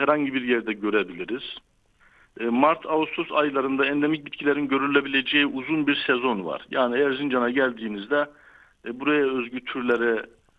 herhangi bir yerde görebiliriz. Mart-Ağustos aylarında endemik bitkilerin görülebileceği uzun bir sezon var. Yani Erzincan'a geldiğinizde buraya özgü türleri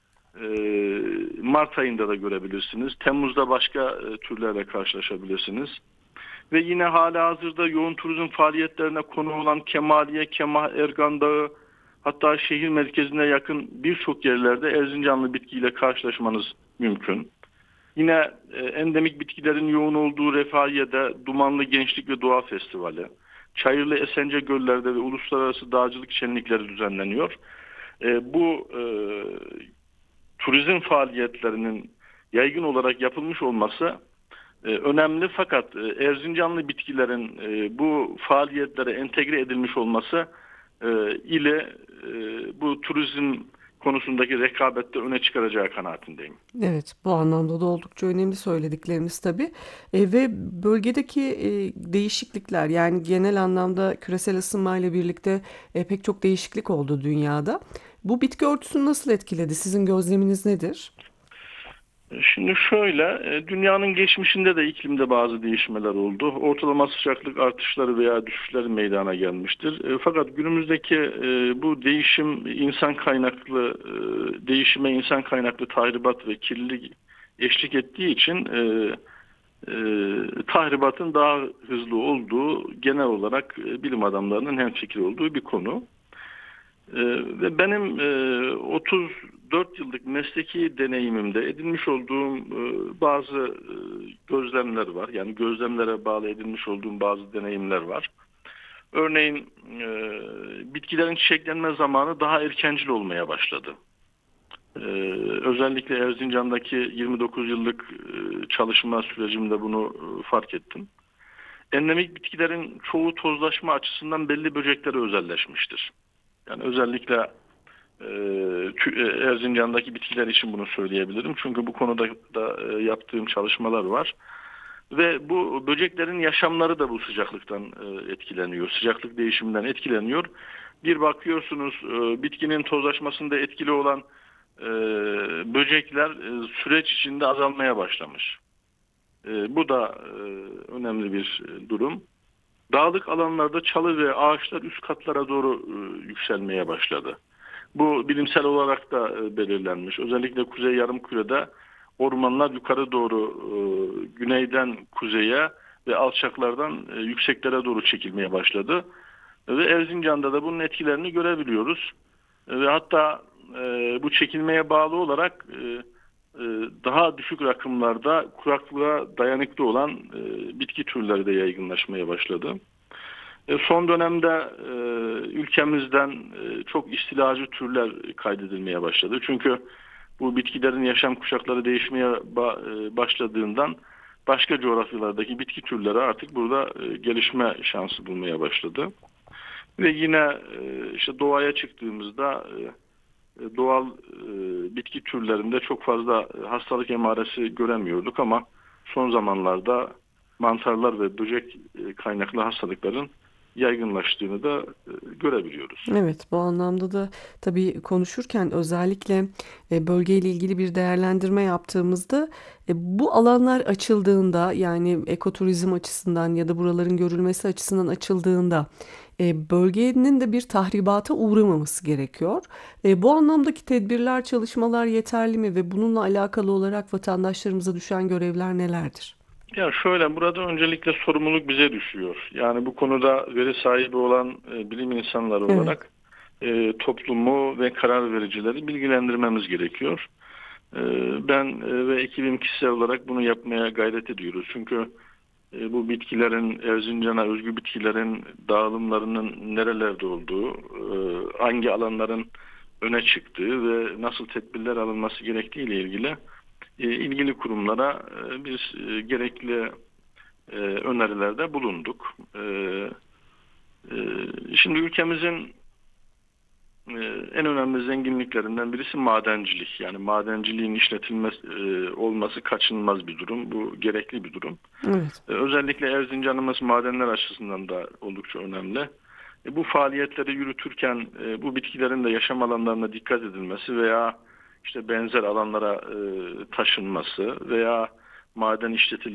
Mart ayında da görebilirsiniz. Temmuz'da başka türlerle karşılaşabilirsiniz. Ve yine halihazırda yoğun turizm faaliyetlerine konu olan Kemaliye, Kemah, Ergan Dağı, hatta şehir merkezine yakın birçok yerlerde Erzincanlı bitkiyle karşılaşmanız mümkün. Yine endemik bitkilerin yoğun olduğu Refahiye'de Dumanlı Gençlik ve Doğa Festivali, Çayırlı Esence Göller'de ve uluslararası dağcılık şenlikleri düzenleniyor. Bu turizm faaliyetlerinin yaygın olarak yapılmış olması önemli, fakat Erzincanlı bitkilerin bu faaliyetlere entegre edilmiş olması ile bu turizm konusundaki rekabette öne çıkaracağı kanaatindeyim. Evet, bu anlamda da oldukça önemli söyledikleriniz tabii. Ve bölgedeki değişiklikler, yani genel anlamda küresel ısınmayla birlikte pek çok değişiklik oldu dünyada. Bu bitki örtüsünü nasıl etkiledi? Sizin gözleminiz nedir? Şimdi şöyle, dünyanın geçmişinde de iklimde bazı değişmeler oldu. Ortalama sıcaklık artışları veya düşüşleri meydana gelmiştir. Fakat günümüzdeki bu değişime insan kaynaklı tahribat ve kirlilik eşlik ettiği için e, tahribatın daha hızlı olduğu genel olarak bilim adamlarının hemfikir olduğu bir konu. Ve benim 34 yıllık mesleki deneyimimde edinmiş olduğum bazı gözlemler var. Yani gözlemlere bağlı edinmiş olduğum bazı deneyimler var. Örneğin bitkilerin çiçeklenme zamanı daha erkencil olmaya başladı. E, Özellikle Erzincan'daki 29 yıllık çalışma sürecimde bunu fark ettim. Endemik bitkilerin çoğu tozlaşma açısından belli böceklere özelleşmiştir. Yani özellikle Erzincan'daki bitkiler için bunu söyleyebilirim. Çünkü bu konuda da yaptığım çalışmalar var. Ve bu böceklerin yaşamları da bu sıcaklıktan etkileniyor. Sıcaklık değişiminden etkileniyor. Bir bakıyorsunuz bitkinin tozlaşmasında etkili olan e, böcekler süreç içinde azalmaya başlamış. Bu da önemli bir durum. Dağlık alanlarda çalı ve ağaçlar üst katlara doğru yükselmeye başladı. Bu bilimsel olarak da belirlenmiş. Özellikle Kuzey Yarımküre'de ormanlar yukarı doğru güneyden kuzeye ve alçaklardan yükseklere doğru çekilmeye başladı. Ve Erzincan'da da bunun etkilerini görebiliyoruz. Ve hatta bu çekilmeye bağlı olarak daha düşük rakımlarda kuraklığa dayanıklı olan bitki türleri de yaygınlaşmaya başladı. Son dönemde ülkemizden çok istilacı türler kaydedilmeye başladı. Çünkü bu bitkilerin yaşam kuşakları değişmeye başladığından başka coğrafyalardaki bitki türleri artık burada gelişme şansı bulmaya başladı. Ve yine işte doğaya çıktığımızda doğal bitki türlerinde çok fazla hastalık emaresi göremiyorduk, ama son zamanlarda mantarlar ve böcek kaynaklı hastalıkların yaygınlaştığını da görebiliyoruz. Evet, bu anlamda da tabii konuşurken özellikle bölgeyle ilgili bir değerlendirme yaptığımızda bu alanlar açıldığında, yani ekoturizm açısından ya da buraların görülmesi açısından açıldığında bölgenin de bir tahribata uğramaması gerekiyor. Bu anlamdaki tedbirler, çalışmalar yeterli mi ve bununla alakalı olarak vatandaşlarımıza düşen görevler nelerdir? Ya şöyle, burada öncelikle sorumluluk bize düşüyor. Yani bu konuda veri sahibi olan bilim insanları Evet. olarak toplumu ve karar vericileri bilgilendirmemiz gerekiyor. E, Ben ve ekibim kişisel olarak bunu yapmaya gayret ediyoruz. Çünkü bu bitkilerin, Erzincan'a özgü bitkilerin dağılımlarının nerelerde olduğu, hangi alanların öne çıktığı ve nasıl tedbirler alınması gerektiği ile ilgili ilgili kurumlara biz gerekli önerilerde bulunduk. E, Şimdi ülkemizin e, en önemli zenginliklerinden birisi madencilik. Yani madenciliğin işletilmesi olması kaçınılmaz bir durum. Bu gerekli bir durum. Evet. Özellikle Erzincan'ımız madenler açısından da oldukça önemli. Bu faaliyetleri yürütürken bu bitkilerin de yaşam alanlarına dikkat edilmesi veya işte benzer alanlara taşınması veya maden işletilmesi